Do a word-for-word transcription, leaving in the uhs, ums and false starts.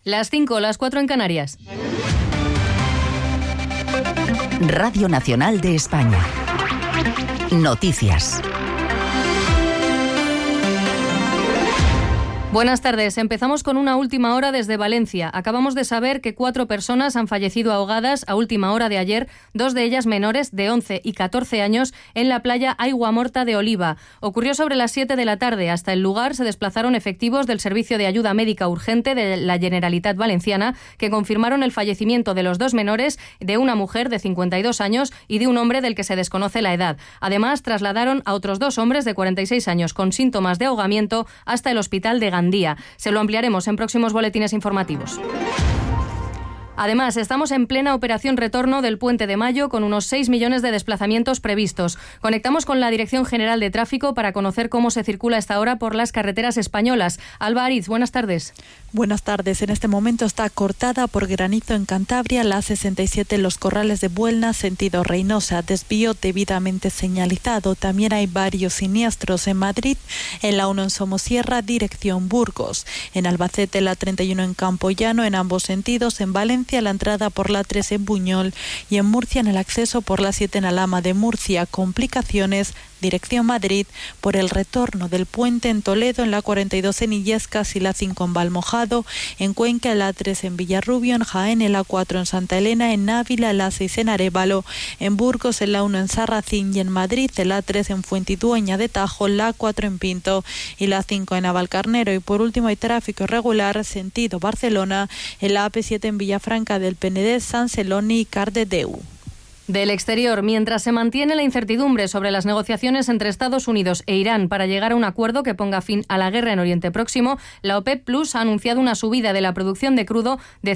Las cinco, las cuatro en Canarias. Radio Nacional de España. Noticias. Buenas tardes. Empezamos con una última hora desde Valencia. Acabamos de saber que cuatro personas han fallecido ahogadas a última hora de ayer, dos de ellas menores de once y catorce años, en la playa Aiguamorta de Oliva. Ocurrió sobre las siete de la tarde. Hasta el lugar se desplazaron efectivos del Servicio de Ayuda Médica Urgente de la Generalitat Valenciana, que confirmaron el fallecimiento de los dos menores, de una mujer de cincuenta y dos años y de un hombre del que se desconoce la edad. Además, trasladaron a otros dos hombres de cuarenta y seis años con síntomas de ahogamiento hasta el hospital de Gandía. Día. Se lo ampliaremos en próximos boletines informativos. Además, estamos en plena operación retorno del Puente de Mayo con unos seis millones de desplazamientos previstos. Conectamos con la Dirección General de Tráfico para conocer cómo se circula a esta hora por las carreteras españolas. Alba Ariz, buenas tardes. Buenas tardes. En este momento está cortada por granizo en Cantabria la sesenta y siete en Los Corrales de Buelna, sentido Reynosa, desvío debidamente señalizado. También hay varios siniestros en Madrid, en la uno en Somosierra, dirección Burgos. En Albacete la treinta y uno en Campoyano, en ambos sentidos. En Valencia la entrada por la tres en Buñol y en Murcia en el acceso por la siete en Alhama de Murcia. Complicaciones dirección Madrid por el retorno del puente en Toledo, en la cuarenta y dos en Illescas y la cinco en Valmojado, en Cuenca en la tres en Villarrubio, en Jaén en la cuatro en Santa Elena, en Ávila en la seis en Arévalo, en Burgos en la uno en Sarracín y en Madrid en la tres en Fuentidueña de Tajo, la cuatro en Pinto y la cinco en Navalcarnero. Y por último hay tráfico irregular sentido Barcelona en la A P siete en Villafranca del Penedès, San Celoni y Cardedeu. Del exterior, mientras se mantiene la incertidumbre sobre las negociaciones entre Estados Unidos e Irán para llegar a un acuerdo que ponga fin a la guerra en Oriente Próximo, la OPEP Plus ha anunciado una subida de la producción de crudo de